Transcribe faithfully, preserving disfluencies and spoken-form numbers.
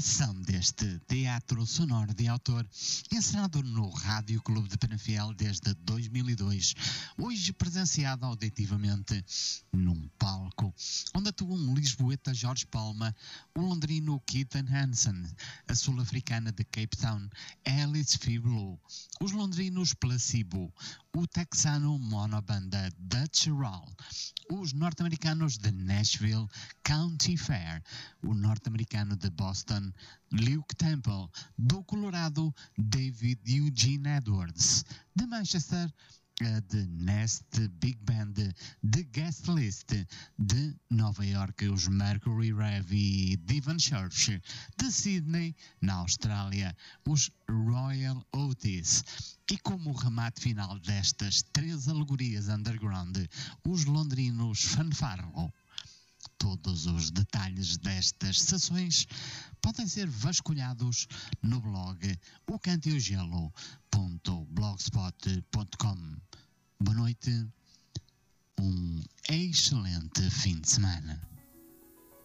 continuação deste teatro sonoro de autor, encenado no Rádio Clube de Penafiel desde dois mil e dois, hoje presenciado auditivamente num palco, onde atuam um lisboeta Jorge Palma, o londrino Keaton Hansen, a sul-africana de Cape Town, Alice Fiblo, os londrinos Placebo, o texano monobanda Dutch Roll, os norte-americanos de Nashville, County Fair, o norte-americano de Boston, Luke Temple, do Colorado, David Eugene Edwards, de Manchester, de Nest Big Band, de Guest List, de Nova York, os Mercury Rev e Devon Church, de Sydney, na Austrália, os Royal Otis. E como remate final destas três alegorias underground, os londrinos Fanfarro. Todos os detalhes destas sessões podem ser vasculhados no blog o cante o gelo ponto blogspot ponto com. Boa noite, um excelente fim de semana.